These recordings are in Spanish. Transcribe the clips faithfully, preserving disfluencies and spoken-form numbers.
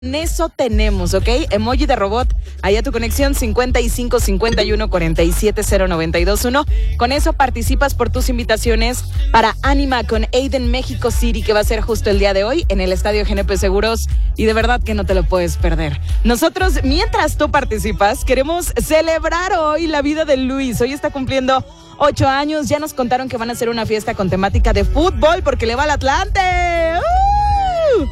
En eso tenemos, ¿ok? Emoji de robot, allá tu conexión cincuenta y cinco cincuenta y uno cuarenta y siete cero noventa y dos uno. Con eso participas por tus invitaciones para Anima con Aiden México City, que va a ser justo el día de hoy en el Estadio G N P Seguros, y de verdad que no te lo puedes perder. Nosotros, mientras tú participas, queremos celebrar hoy la vida de Luis. Hoy está cumpliendo ocho años, ya nos contaron que van a hacer una fiesta con temática de fútbol porque le va al Atlante. ¡Uh!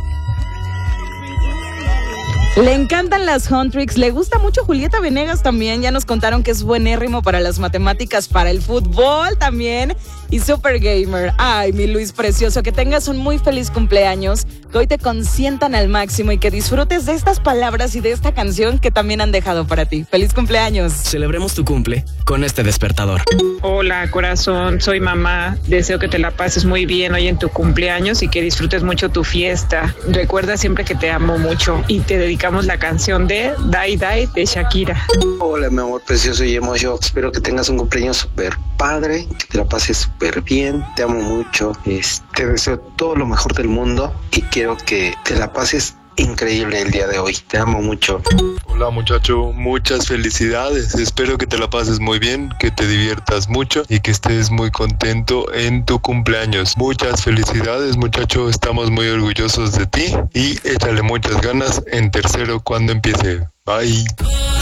Le encantan las Huntrix, le gusta mucho Julieta Venegas también, ya nos contaron que es buenérrimo para las matemáticas, para el fútbol también, y super gamer. Ay, mi Luis precioso, que tengas un muy feliz cumpleaños, que hoy te consientan al máximo y que disfrutes de estas palabras y de esta canción que también han dejado para ti. ¡Feliz cumpleaños! Celebremos tu cumple con este despertador. Hola, corazón, soy mamá. Deseo que te la pases muy bien hoy en tu cumpleaños y que disfrutes mucho tu fiesta. Recuerda siempre que te amo mucho y te dedicamos la canción de Die Die de Shakira. Hola, mi amor precioso y emojo. Espero que tengas un cumpleaños súper padre, que te la pases súper bien. Te amo mucho. Es, te deseo todo lo mejor del mundo y quiero que te la pases increíble el día de hoy. Te amo mucho. Hola muchacho, muchas felicidades. Espero que te la pases muy bien, que te diviertas mucho y que estés muy contento en tu cumpleaños. Muchas felicidades muchacho, estamos muy orgullosos de ti y échale muchas ganas en tercero cuando empiece. Bye.